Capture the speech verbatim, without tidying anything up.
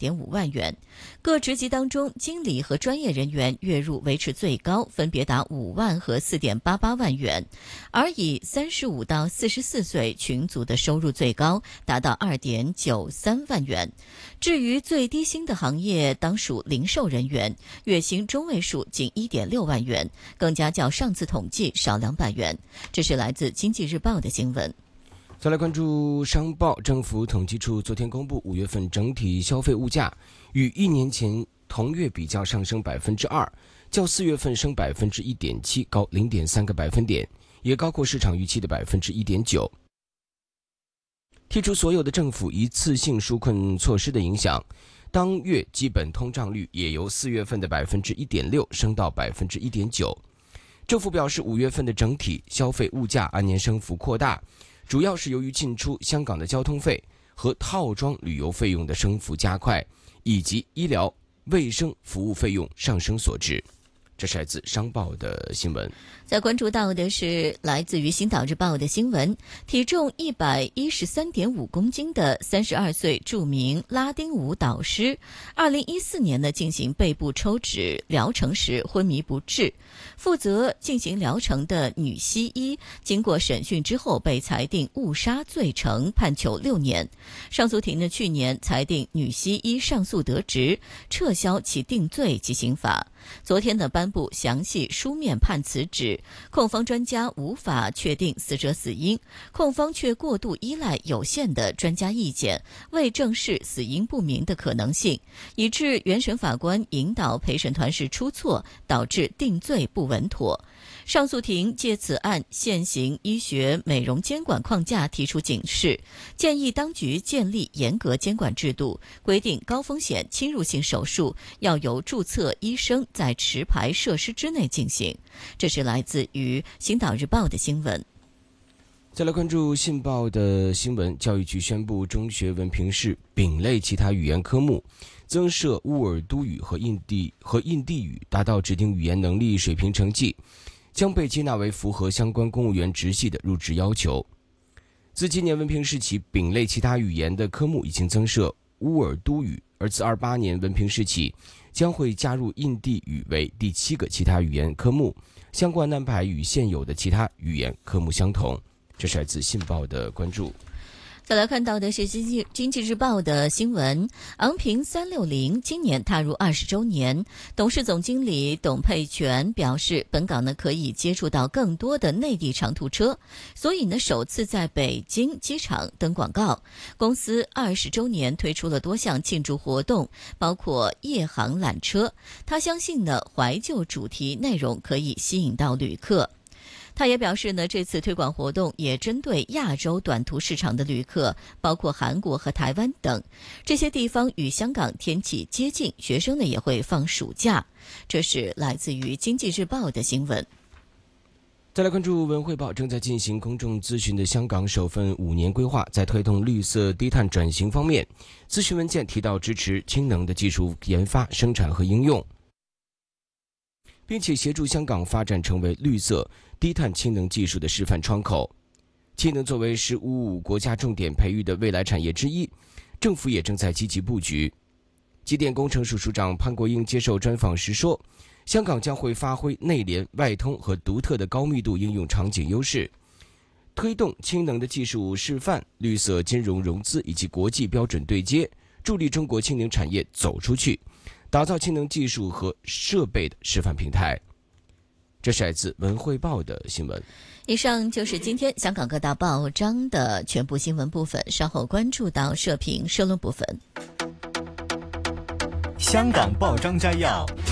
点五万元。各职级当中，经理和专业人员月入维持最高，分别达五万和四点八八万元，而以三十五到四十四岁群组的收入最高，达到二点九三万元。至于最低薪的行业，当属零售人员，月薪中位数仅一点六万元，更加较上次统计少两百元。这是来自经济日报的新闻。 再来关注商报，政府统计处昨天公布五月份整体消费物价与一年前同月比较上升百分之二，较四月份升百分之一点七，高零点三个百分点，也高过市场预期的百分之一点九。剔除所有的政府一次性纾困措施的影响，当月基本通胀率也由四月份的百分之一点六升到百分之一点九。政府表示，五月份的整体消费物价按年升幅扩大，主要是由于进出香港的交通费和套装旅游费用的升幅加快，以及医疗卫生服务费用上升所致。这是来自商报的新闻。 再关注到的是来自于星岛日报的新闻，体重一百一十三点五公斤的三十二岁著名拉丁舞导师，二零一四年呢进行背部抽脂疗程时昏迷不治，负责进行疗程的女西医经过审讯之后被裁定误杀罪成，判囚六年。上诉庭呢去年裁定女西医上诉得直，撤销其定罪及刑罚。昨天呢颁布详细书面判词指，控方专家无法确定死者死因，控方却过度依赖有限的专家意见，未正视死因不明的可能性，以致原审法官引导陪审团时出错，导致定罪不稳妥。上诉庭借此案现行医学美容监管框架提出警示，建议当局建立严格监管制度，规定高风险侵入性手术要由注册医生在持牌设施之内进行。这是来自于星岛日报的新闻。 再来关注信报的新闻，教育局宣布中学文凭试丙类其他语言科目增设乌尔都语和印地和印地语，达到指定语言能力水平成绩，将被接纳为符合相关公务员职系的入职要求。自今年文凭试起，丙类其他语言的科目已经增设乌尔都语，而自二八年文凭试起，将会加入印地语为第七个其他语言科目，相关安排与现有的其他语言科目相同。这是来自信报的关注。 再来看到的是经济经济日报的新闻，昂平三六零今年踏入二十周年，董事总经理董佩全表示，本港呢可以接触到更多的内地长途车，所以呢首次在北京机场登广告。公司二十周年推出了多项庆祝活动，包括夜航缆车。他相信呢怀旧主题内容可以吸引到旅客。他也表示呢，这次推广活动也针对亚洲短途市场的旅客，包括韩国和台湾等。这些地方与香港天气接近，学生呢也会放暑假。这是来自于经济日报的新闻。 再来关注文汇报，正在进行公众咨询的香港首份五年规划，在推动绿色低碳转型方面，咨询文件提到支持氢能的技术研发、生产和应用，并且协助香港发展成为绿色低碳氢能技术的示范窗口。氢能作为“十五五”国家重点培育的未来产业之一，政府也正在积极布局。机电工程署署长潘国英接受专访时说，香港将会发挥内联、外通和独特的高密度应用场景优势，推动氢能的技术示范、绿色金融融资以及国际标准对接，助力中国氢能产业走出去，打造氢能技术和设备的示范平台。这是来自文汇报的新闻。 以上就是今天香港各大报章的全部新闻部分，稍后关注到社评社论部分。 香港报章摘要。